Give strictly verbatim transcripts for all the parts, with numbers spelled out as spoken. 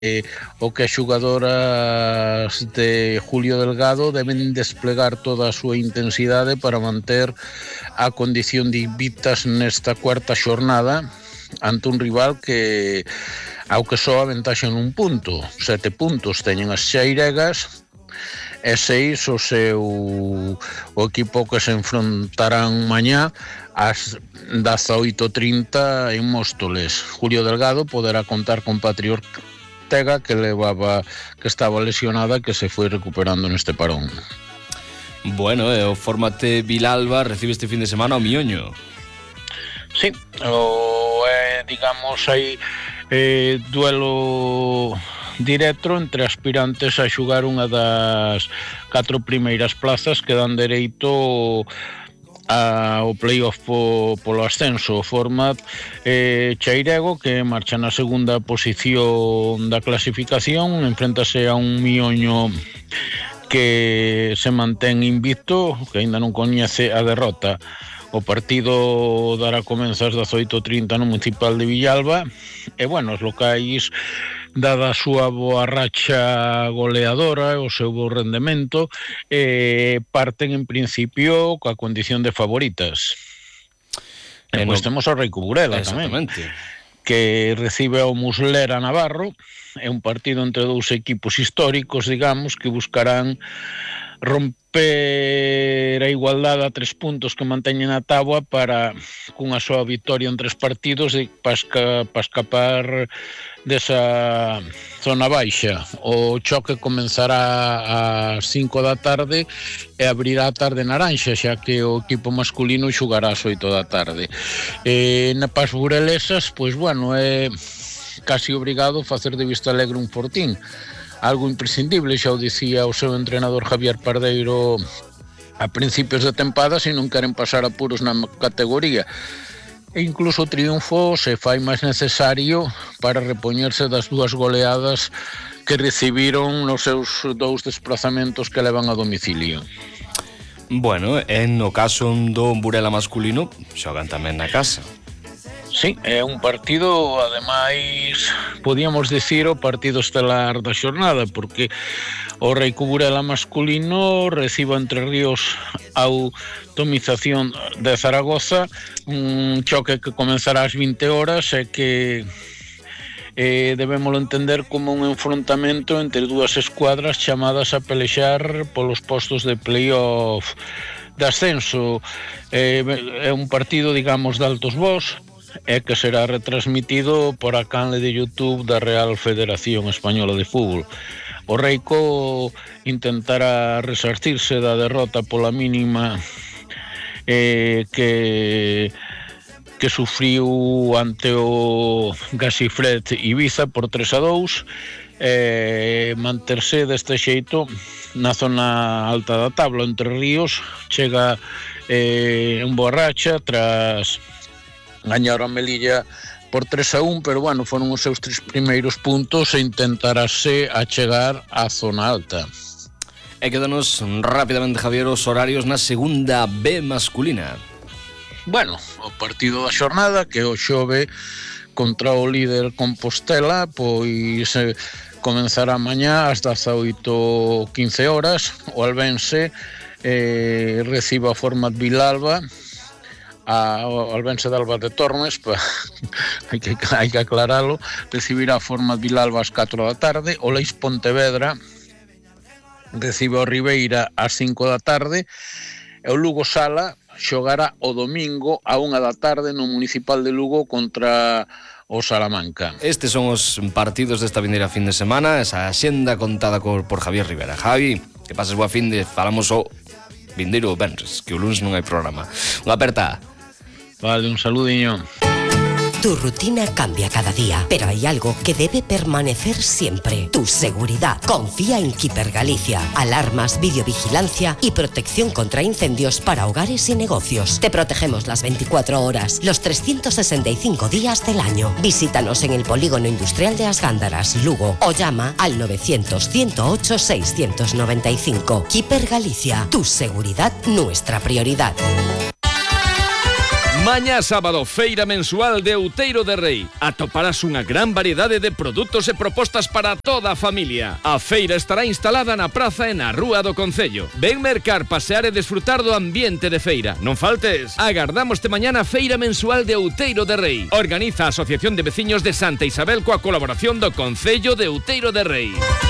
Eh, o que as xogadoras de Julio Delgado deben desplegar toda a súa intensidade para manter a condición de invictas nesta cuarta xornada ante un rival que, ao que só aventaxan un punto, sete puntos teñen as xeiregas e seis o seu o equipo que se enfrontarán mañá ás dezaoito e trinta en Móstoles. Julio Delgado poderá contar con Patriot que levaba que estaba lesionada, que se foi recuperando neste parón. Bueno, eh, o Fórmate Vilalba recibe este fin de semana o Miñoño. Sí, o eh, digamos hai eh, duelo directo entre aspirantes a xugar unha das catro primeiras plazas que dan dereito ao playoff po, polo ascenso. O format eh, Chairego, que marcha na segunda posición da clasificación, enfréntase a un Miñoño que se mantén invicto, que aínda non coñece a derrota. O partido dará comenzo ás dezaoito e trinta no Municipal de Villalba e, bueno, os locais, dada a súa boa racha goleadora, o seu bo rendemento, eh, parten en principio coa condición de favoritas. E, e pois no... temos ao Rei Cuburela tamén, que recibe ao Muslera Navarro. É un partido entre dous equipos históricos, digamos, que buscarán romper a igualdade a tres puntos que manteñen a táboa para, cunha súa victoria en tres partidos, e para, esca, para escapar desa zona baixa. O choque comenzará ás cinco da tarde e abrirá a tarde naranxa, xa que o equipo masculino xugará ás oito da tarde. E na Paz Burelesas, pois, bueno, é casi obrigado facer de Vista Alegre un fortín, algo imprescindible, xa o dicía o seu entrenador Javier Pardeiro a principios de tempada, se non queren pasar apuros na categoría. E incluso o triunfo se fai máis necesario para repoñerse das dúas goleadas que recibiron nos seus dous desplazamentos que levan a domicilio. Bueno, en no caso do Burela masculino, xogan tamén na casa. Sí, é un partido, ademais, podíamos dicir o partido estelar da xornada, porque o Rei Cuburela masculino recibe Entre Ríos a Automización de Zaragoza, un choque que comenzará ás vinte horas e que eh, debémolo entender como un enfrontamento entre dúas escuadras chamadas a pelexar polos postos de playoff de ascenso. Eh, é un partido, digamos, de altos voos, e que será retransmitido por a canle de YouTube da Real Federación Española de Fútbol. O Reico intentará resarcirse da derrota pola mínima eh, que que sufriu ante o Gasifred Ibiza por tres a dous, e manterse deste xeito na zona alta da tabla. Entre Ríos chega eh, un boa racha tras gañar a Melilla por tres a un, pero, bueno, foron os seus tres primeiros puntos e intentarase a chegar á zona alta. E quedanos rapidamente, Javier, os horarios na segunda B masculina. Bueno, o partido da xornada, que o xove contra o líder Compostela, pois eh, comenzará mañá ás dezaoito e quince horas. O Albense eh, recibe a Format Vilalba, a, o Albense de Alba de Tormes, pa, hai, que, hai que aclaralo, recibirá a Format Vilalba ás catro da tarde. O Leis Pontevedra recibe o Ribeira ás cinco da tarde, e o Lugo Sala xogará o domingo a unha da tarde no Municipal de Lugo contra o Salamanca. Estes son os partidos desta vindeira fin de semana, esa axenda contada por, por Javier Rivera. Javi, que pases boa fin de, falamos o vindeiro venres, que o lunes non hai programa. Unha aperta. Vale, un saludiño. Tu rutina cambia cada día, pero hay algo que debe permanecer siempre: tu seguridad. Confía en Keeper Galicia. Alarmas, videovigilancia y protección contra incendios para hogares y negocios. Te protegemos las veinticuatro horas, los trescientos sesenta y cinco días del año. Visítanos en el Polígono Industrial de As Gándaras, Lugo, o llama al novecientos, ciento ocho, seiscientos noventa y cinco. Keeper Galicia. Tu seguridad, nuestra prioridad. Mañá sábado, feira mensual de Outeiro de Rei. Atoparás unha gran variedade de produtos e propostas para toda a familia. A feira estará instalada na praza e na rúa do Concello. Ven mercar, pasear e desfrutar do ambiente de feira. Non faltes. Agardámoste mañá na feira mensual de Outeiro de Rei. Organiza a Asociación de Veciños de Santa Isabel coa colaboración do Concello de Outeiro de Rei.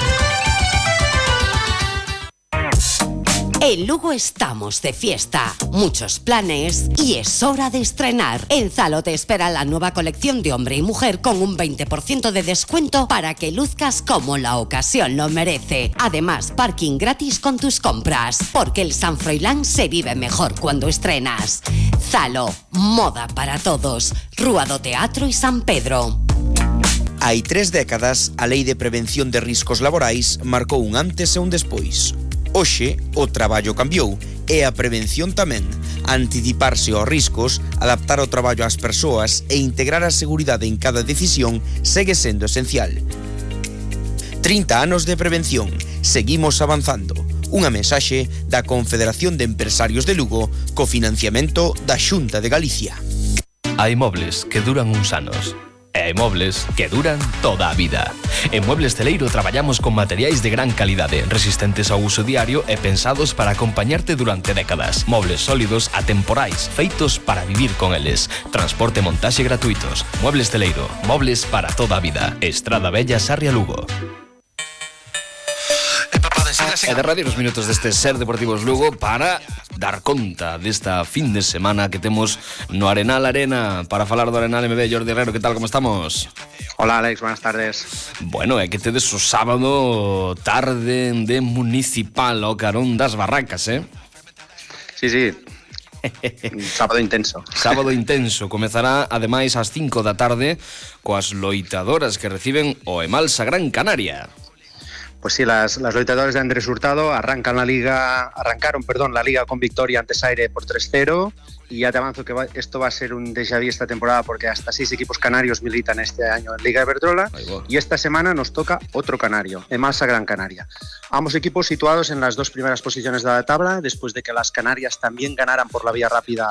En Lugo estamos de fiesta, muchos planes y es hora de estrenar. En Zalo te espera la nueva colección de hombre y mujer con un veinte por ciento de descuento para que luzcas como la ocasión lo merece. Además, parking gratis con tus compras, porque el San Froilán se vive mejor cuando estrenas. Zalo, moda para todos. Rúa do Teatro y San Pedro. Hai tres décadas, a Lei de Prevención de Riscos Laborais marcou un antes e un despois. Hoxe, o traballo cambiou e a prevención tamén. Anticiparse aos riscos, adaptar o traballo ás persoas e integrar a seguridade en cada decisión segue sendo esencial. trinta anos de prevención. Seguimos avanzando. Unha mensaxe da Confederación de Empresarios de Lugo co financiamento da Xunta de Galicia. Hai mobles que duran uns anos. E hai mobles que duran toda a vida. En Muebles Celeiro traballamos con materiais de gran calidade, resistentes ao uso diario e pensados para acompañarte durante décadas. Mobles sólidos, atemporais, feitos para vivir con eles. Transporte e montaxe gratuitos. Muebles Celeiro, mobles para toda a vida. Estrada Bella, Sarria, Lugo. E de radio os minutos deste Ser Deportivos Lugo para dar conta desta fin de semana que temos no Arenal Arena. Para falar do Arenal M B, Jordi Herrero, que tal, como estamos? Hola Alex, buenas tardes. Bueno, é que tedes o sábado tarde de municipal ao carón das barracas, eh? Sí, sí. Sábado intenso. Sábado intenso. Comezará, ademais, ás cinco da tarde coas loitadoras que reciben o Emalsa Gran Canaria. Pues sí, las, las loitadoras de Andrés Hurtado arrancan la liga, arrancaron, perdón, la liga con victoria ante Saire por tres cero. Y ya te avanzo que va, esto va a ser un déjà vu esta temporada porque hasta seis equipos canarios militan este año en Liga Iberdrola y esta semana nos toca otro canario, Emalsa Gran Canaria. Ambos equipos situados en las dos primeras posiciones de la tabla después de que las Canarias también ganaran por la vía rápida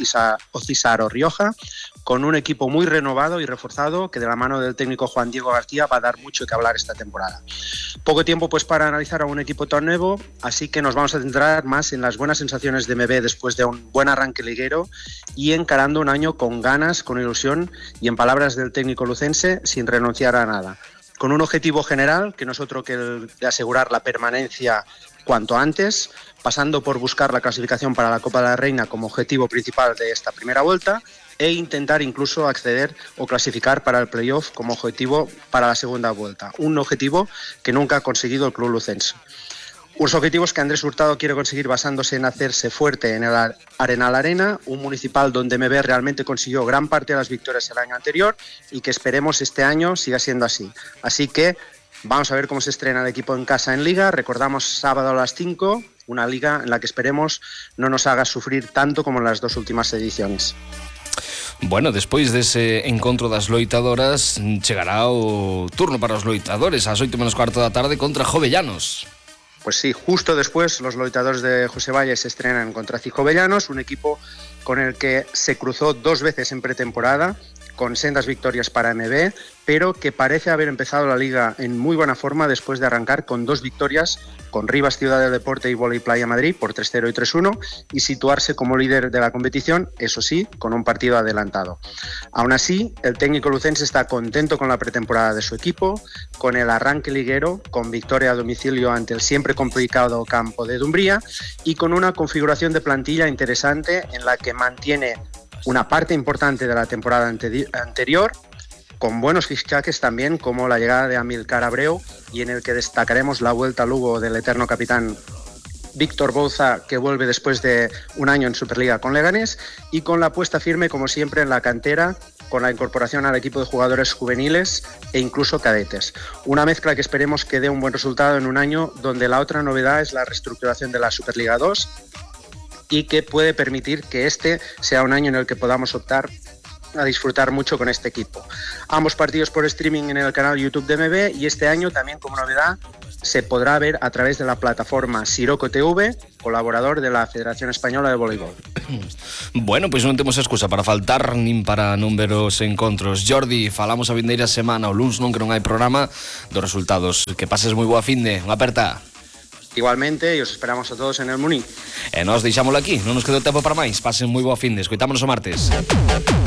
Ocisar o Rioja, con un equipo muy renovado y reforzado que de la mano del técnico Juan Diego García va a dar mucho que hablar esta temporada. Poco tiempo pues para analizar a un equipo tan nuevo, así que nos vamos a centrar más en las buenas sensaciones de M B después de un buen arranque liguero y encarando un año con ganas, con ilusión y, en palabras del técnico lucense, sin renunciar a nada. Con un objetivo general, que no es otro que el de asegurar la permanencia cuanto antes, pasando por buscar la clasificación para la Copa de la Reina como objetivo principal de esta primera vuelta e intentar incluso acceder o clasificar para el playoff como objetivo para la segunda vuelta. Un objetivo que nunca ha conseguido el club lucense. Unos objetivos que Andrés Hurtado quiere conseguir basándose en hacerse fuerte en el Arenal Arena, un municipal donde M B realmente consiguió gran parte de las victorias el año anterior y que esperemos este año siga siendo así. Así que vamos a ver cómo se estrena el equipo en casa en Liga. Recordamos sábado a las cinco, una Liga en la que esperemos no nos haga sufrir tanto como en las dos últimas ediciones. Bueno, despois dese encontro das loitadoras chegará o turno para os loitadores ás oito menos cuarto da tarde contra Jovellanos. Pues sí, justo después los loitadores de José Valle se estrenan contra Jovellanos, un equipo con el que se cruzó dos veces en pretemporada, con sendas victorias para M B, pero que parece haber empezado la liga en muy buena forma después de arrancar con dos victorias con Rivas Ciudad del Deporte y Voley Playa Madrid por tres cero y tres uno y situarse como líder de la competición, eso sí, con un partido adelantado. Aún así, el técnico lucense está contento con la pretemporada de su equipo, con el arranque liguero, con victoria a domicilio ante el siempre complicado campo de Dumbría y con una configuración de plantilla interesante en la que mantiene una parte importante de la temporada ante- anterior, con buenos fichajes también, como la llegada de Amilcar Abreu, y en el que destacaremos la vuelta a Lugo del eterno capitán Víctor Bouza, que vuelve después de un año en Superliga con Leganés, y con la apuesta firme, como siempre, en la cantera, con la incorporación al equipo de jugadores juveniles e incluso cadetes. Una mezcla que esperemos que dé un buen resultado en un año donde la otra novedad es la reestructuración de la Superliga dos, y que puede permitir que este sea un año en el que podamos optar a disfrutar mucho con este equipo. Ambos partidos por streaming en el canal YouTube de M B y este año también como novedad se podrá ver a través de la plataforma Siroco T V, colaborador de la Federación Española de Voleibol. Bueno, pois non temos excusa para faltar nin para non ver os encontros. Jordi, falamos a vindeira semana, o luns non que non hai programa dos resultados. Que pases moi boa finde, unha aperta. Igualmente, e os esperamos a todos en el Muní. E nós deixámoslo aquí, non nos quedou tempo para máis. Pasen moi boa finde, escoitámonos o martes.